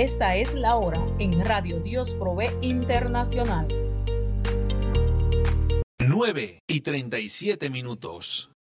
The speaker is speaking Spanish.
Esta es la hora en Radio Dios Provee Internacional. 9:37.